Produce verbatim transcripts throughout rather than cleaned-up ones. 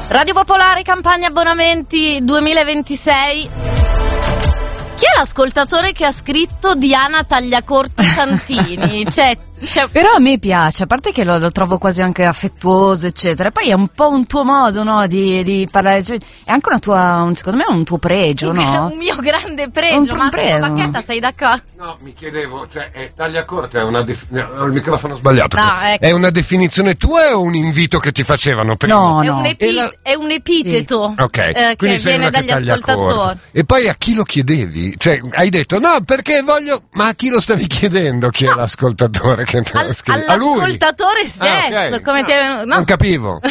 Radio Popolare, campagna abbonamenti duemilaventisei. Chi è l'ascoltatore che ha scritto Diana Tagliacorto Santini? cioè, cioè... Però a me piace, a parte che lo, lo trovo quasi anche affettuoso, eccetera. Poi è un po' un tuo modo, no, di, di parlare. Cioè, è anche una tua, un, secondo me è un tuo pregio, no? È un mio grande pregio. Un Massimo pregio. Bacchetta, sei d'accordo? No, mi chiedevo, cioè, è Tagliacorto è una def- no, ho il microfono sbagliato. No, ecco. È una definizione tua o un invito che ti facevano prima? No, È, no. un epi- la... è un epiteto Ok, eh, quindi che sei viene una che dagli taglia ascoltatori. corto. E poi a chi lo chiedevi? Cioè, hai detto no, perché voglio. Ma a chi lo stavi chiedendo? Chi è l'ascoltatore che te Al- lo scrive? A lui? all'ascoltatore stesso, Ah, ok. come No, ti è venuto? No. Non capivo.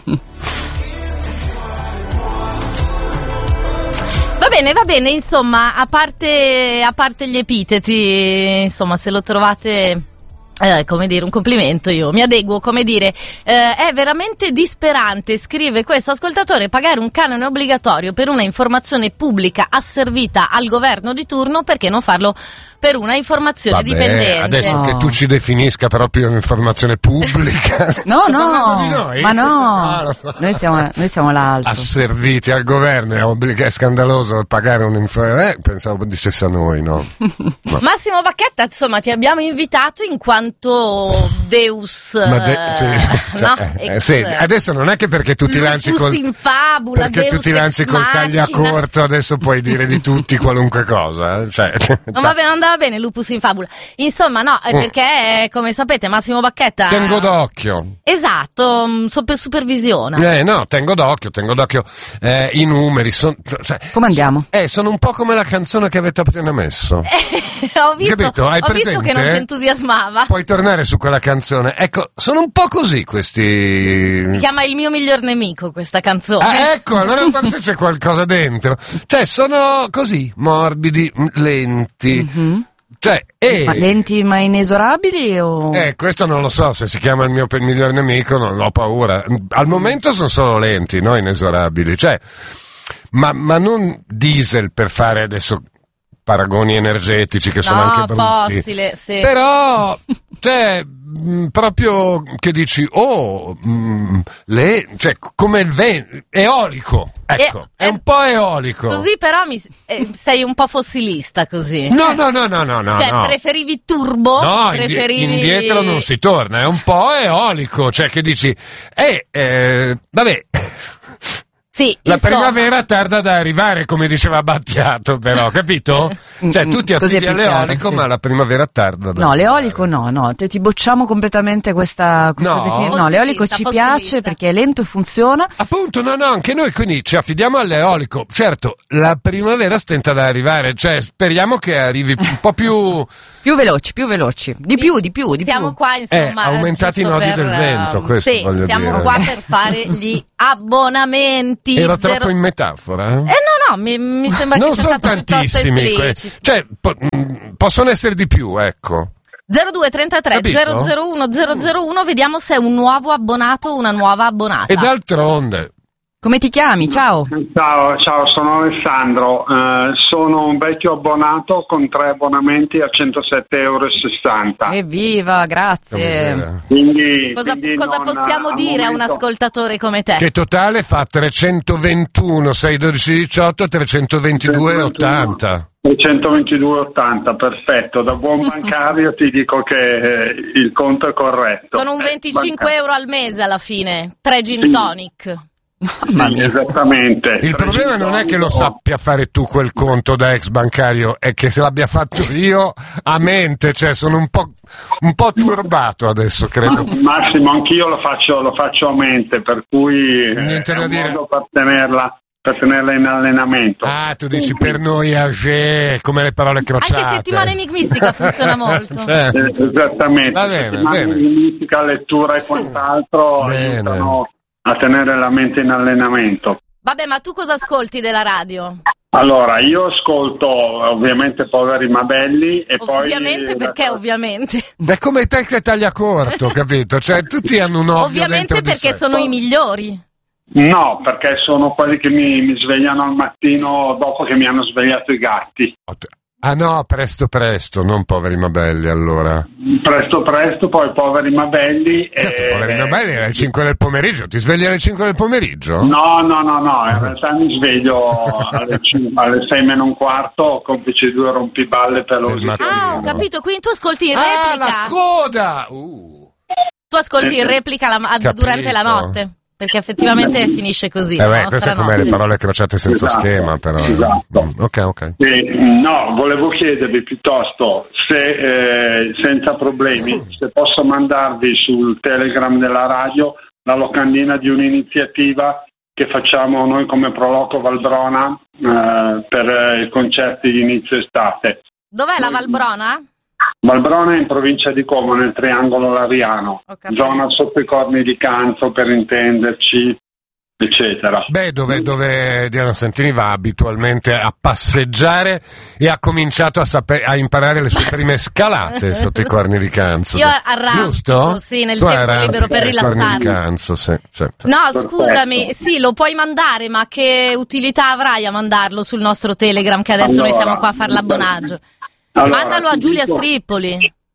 Va bene, va bene, insomma, a parte, a parte gli epiteti, insomma, se lo trovate... Eh, come dire, un complimento, io mi adeguo, come dire, eh, è veramente disperante, scrive questo ascoltatore, pagare un canone obbligatorio per una informazione pubblica asservita al governo di turno, perché non farlo per una informazione Vabbè, dipendente? adesso No. che tu ci definisca proprio un'informazione pubblica. No, Stai no, parlando di noi? ma no, Ah, lo so. noi siamo, noi siamo l'altro. Asserviti al governo, è, obblig- è scandaloso pagare un'informazione. Eh, pensavo dicesse a noi, no? Ma, Massimo Bacchetta, insomma, ti abbiamo invitato in quanto Deus, ma de- sì, eh, cioè, no? eh, Ex- sì, adesso non è che perché tu ti lanci Lupus col in fabula, perché Deus tu ti lanci ex col machina. tagliacorto, adesso puoi dire di tutti qualunque cosa. eh, Cioè, Non va bene, andava bene Lupus in fabula. Insomma, no, è Mm. perché, eh, come sapete, Massimo Bacchetta... tengo d'occhio. Esatto, mh, super- supervisiona. Eh no, tengo d'occhio, tengo d'occhio eh, i numeri. Son, cioè, Come andiamo? Eh, sono un po' come la canzone che avete appena messo. ho visto, Capito? Hai ho visto presente? che non ti entusiasmava. Puoi tornare su quella canzone. Ecco, sono un po' così questi. Si chiama Il mio miglior nemico questa canzone. Ah, ecco, allora forse c'è qualcosa dentro. Cioè, sono così, morbidi, m- lenti. Mhm. Cioè, e... Ma lenti ma inesorabili o... Eh, questo non lo so, se si chiama il mio pe- miglior nemico non ho paura. Al momento sono solo lenti, no? Inesorabili. Cioè, ma, ma non diesel per fare adesso paragoni energetici che sono No, anche brutti. fossile, sì. Però, cioè, mh, proprio che dici, oh, mh, le, cioè, come il vento, eolico, ecco, E- è un po' eolico. Così però mi, eh, sei un po' fossilista così. No, no, no, no, no, no. Cioè, no. preferivi turbo? No, indi- preferivi... indietro non si torna, è un po' eolico, cioè che dici, eh, eh vabbè, Sì, la insomma. primavera tarda ad arrivare, come diceva Battiato, però, capito? Cioè tu ti Così è affidi più chiaro, all'eolico, sì. ma la primavera tarda ad No, arrivare. l'eolico no, no, te, ti bocciamo completamente questa, questa No? definizione. No, l'eolico ci Fossilista, piace fossilista. perché è lento e funziona. Appunto, no, no, anche noi quindi ci affidiamo all'eolico. Certo, la primavera stenta ad arrivare, cioè speriamo che arrivi un po' più... Più veloci, più veloci. Di più, di più, di Siamo più. qua, insomma, Eh, aumentati i giusto nodi per, del vento, eh, questo sì, voglio siamo dire. qua per fare gli abbonamenti. Era Zero- troppo in metafora? Eh no, no, mi, mi sembra Non che sia sono stato piuttosto tantissimi, que- esplicito. cioè po- mh, possono essere di più, ecco. zero due trentatré Capito? zero zero uno zero zero uno, vediamo se è un nuovo abbonato o una nuova abbonata. E d'altronde, Come ti chiami? Ciao. Ciao, ciao, sono Alessandro, eh, sono un vecchio abbonato con tre abbonamenti a centosette euro e sessanta. Evviva, grazie. miseria. Quindi, Cosa, quindi cosa non- possiamo al dire a un momento- ascoltatore come te? che totale fa trecentoventuno, sei, dodici, diciotto, trecentoventidue e ottanta. trecentoventidue e ottanta, perfetto. Da buon bancario ti dico che eh, il conto è corretto. Sono un venticinque euro al mese alla fine, tre gin Sì. tonic. Mamma Sì, mia. esattamente. Il problema non è che lo sappia fare tu quel conto da ex bancario, è che se l'abbia fatto io a mente, cioè sono un po', un po' turbato adesso, credo. Massimo, anch'io lo faccio, lo faccio a mente, per cui eh, Niente è da un dire. modo per tenerla, per tenerla in allenamento. Ah, tu dici per noi age, come le parole crociate. Anche settimana enigmistica funziona molto. Cioè, Eh, Esattamente. Va bene, Settimane bene. di musica, lettura e quant'altro Bene. aiutano a tenere la mente in allenamento. Vabbè, ma tu cosa ascolti della radio? Allora, io ascolto ovviamente Poveri ma Belli e poi... Ovviamente, perché ovviamente? è come te che taglia corto, capito? Cioè, tutti hanno un ovvio Ovviamente dentro di perché sé. sono i migliori. No, perché sono quelli che mi, mi svegliano al mattino dopo che mi hanno svegliato i gatti. Ah no, presto presto, non poveri ma belli allora. Presto presto, poi poveri ma belli. Cazzo, e... poveri ma belli alle cinque del pomeriggio, ti svegli alle cinque del pomeriggio? No, no, no, no, in realtà mi sveglio alle, cinque, alle sei meno un quarto, complici due rompiballe pelosi. Ah, ho capito, quindi tu ascolti in Ah, replica. la coda! Uh. Tu ascolti in replica la, Capito. durante la notte. Perché effettivamente finisce così. Eh la beh, nostra queste sono come notte. le parole crociate senza Esatto, schema, però. esatto. Mm, ok, ok. Eh, no, volevo chiedervi piuttosto se, eh, senza problemi, se posso mandarvi sul Telegram della radio la locandina di un'iniziativa che facciamo noi come Proloco Valbrona eh, per eh, i concerti di inizio estate. Dov'è la Valbrona? Valbrona è in provincia di Como, nel Triangolo Lariano, Ho capito. zona sotto i Corni di Canzo per intenderci, eccetera. Beh, dove, dove Diana Santini va abitualmente a passeggiare e ha cominciato a, sape- a imparare le sue prime scalate sotto i Corni di Canzo. Io arrampico, Giusto? sì, nel Tu tempo arrampichi libero per ai Corni di rilassarmi. Canzo, sì, certo. No, Perfetto. scusami, sì, lo puoi mandare, ma che utilità avrai a mandarlo sul nostro Telegram, che adesso Allora, noi siamo qua a fare l'abbonaggio? Allora, Mandalo a ti Giulia dico- Strippoli.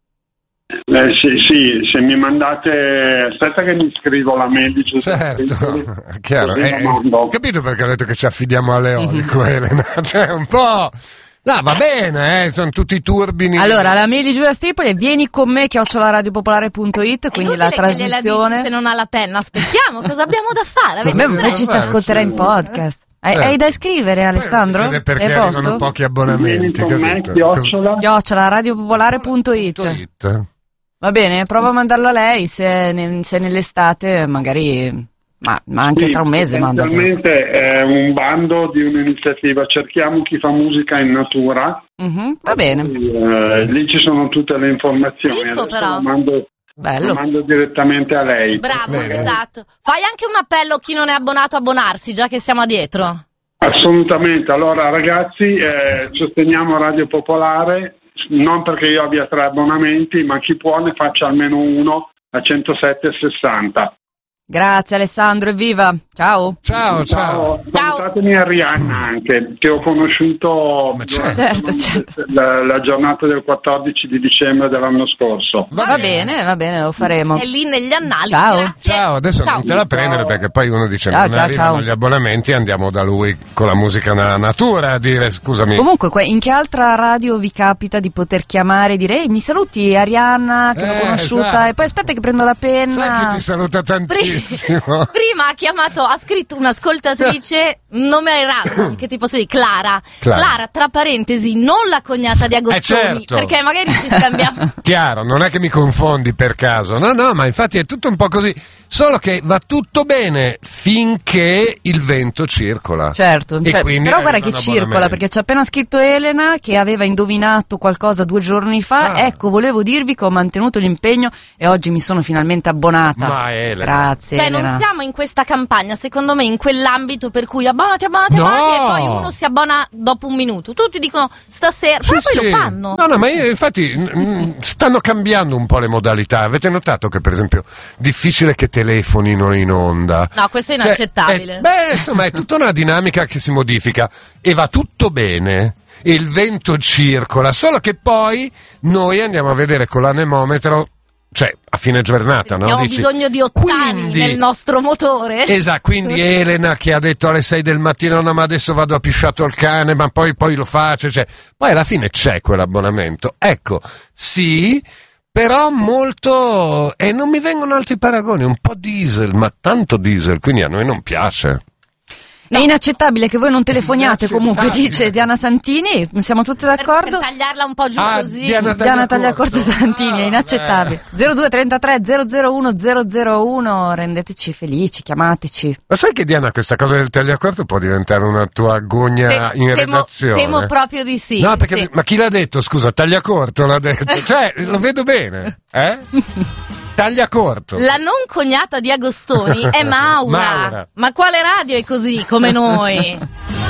Eh, sì, sì, se mi mandate, aspetta che mi scrivo la mail di Giulia Certo, Strippoli, è chiaro. così Eh, lo mando. ho capito perché ho detto che ci affidiamo all'eolico, Elena. Cioè, un po'. No, va bene, eh, sono tutti turbini. Allora, la mail di Giulia Strippoli è vieni con me chiocciola radiopopolare punto it, quindi la Inutile che gliela trasmissione. dici se non ha la penna, aspettiamo, cosa abbiamo da fare? Cosa Avete Beh, dobbiamo poi ci, ci fare? ascolterà in podcast. Hai, Eh. hai da scrivere, Alessandro? Poi non si vede perché È a arrivano posto? pochi Vieni abbonamenti, con me, capito? chiocciola. chiocciola radiopopolare punto it. It. Va bene, prova a mandarlo a lei, se, ne- se nell'estate magari, ma, ma anche Sì, tra un mese mandalo. essenzialmente è un bando di un'iniziativa, cerchiamo chi fa musica in natura. Mhm, va bene, Eh, lì ci sono tutte le informazioni. Ricco, Adesso però. lo mando, lo bello. mando direttamente a lei. Bravo, Bene. esatto. Fai anche un appello a chi non è abbonato a abbonarsi, già che siamo dietro. Assolutamente. Allora ragazzi, eh, sosteniamo Radio Popolare, non perché io abbia tre abbonamenti, ma chi può ne faccia almeno uno a centosette e sessanta. Grazie Alessandro, evviva, ciao. Ciao, ciao. Ciao. Salutatemi a Rihanna anche, che ho conosciuto Ma Certo, durante certo. La, la giornata del quattordici di dicembre dell'anno scorso. Va, Va bene, va bene, lo faremo. È lì negli annali. Ciao. Grazie. Ciao, adesso Ciao. non te la prendere perché poi uno dice Ciao, non ciao, arrivano ciao. gli abbonamenti, andiamo da lui con la musica nella natura a dire scusami. Comunque, que- in che altra radio vi capita di poter chiamare e dire ehi, mi saluti Arianna, che l'ho Eh, conosciuta, esatto. e poi aspetta che prendo la penna. Sai che ti saluta tantissimo. Prima ha chiamato, ha scritto un'ascoltatrice, nome random, che ti posso dire, Clara. Clara. Clara, tra parentesi, non la cognata di Agostoni, Eh, certo. perché magari ci scambiamo. Chiaro, non è che mi confondi per caso, no, no, ma infatti è tutto un po' così, solo che va tutto bene finché il vento circola. Certo, E cioè, quindi però guarda che arrivano circola, abbonamenti. perché ci ha appena scritto Elena che aveva indovinato qualcosa due giorni fa. Ah. Ecco, volevo dirvi che ho mantenuto l'impegno e oggi mi sono finalmente abbonata. Ma Elena. Grazie Cioè, Elena. non siamo in questa campagna, secondo me, in quell'ambito per cui abbonati, abbonati, No. abbonati, e poi uno si abbona dopo un minuto. Tutti dicono stasera, però Sì, poi sì. lo fanno. No, no, ma io, infatti mm, mm, stanno cambiando un po' le modalità. Avete notato che, per esempio, difficile che telefonino in onda. No, questo è Cioè, inaccettabile. è- beh, insomma, è tutta una dinamica che si modifica e va tutto bene. E il vento circola, solo che poi noi andiamo a vedere con l'anemometro, cioè a fine giornata, no? Abbiamo Dici, bisogno di ottani quindi- nel nostro motore. Esatto, quindi Elena che ha detto alle sei del mattino no ma adesso vado a pisciato il cane ma poi, poi lo faccio, cioè, poi alla fine c'è quell'abbonamento, ecco, sì, però molto, e non mi vengono altri paragoni, un po' diesel, ma tanto diesel, quindi a noi non piace. È inaccettabile che voi non telefoniate, comunque, Inaccettabile. dice Diana Santini, siamo tutti Per, d'accordo. per tagliarla un po' giù Ah, così. Diana Diana Tagliacorto. Tagliacorto Santini, è Ah, inaccettabile. zero due trentatré zero zero uno zero zero uno, rendeteci felici, chiamateci. Ma sai che Diana questa cosa del tagliacorto può diventare una tua agogna Te- in temo, redazione? temo proprio di sì. No, perché, sì. ma chi l'ha detto? Scusa, tagliacorto l'ha detto. Cioè, lo vedo bene, eh? Tagliacorto. La non cognata di Agostoni è Maura. Maura. Ma quale radio è così come noi?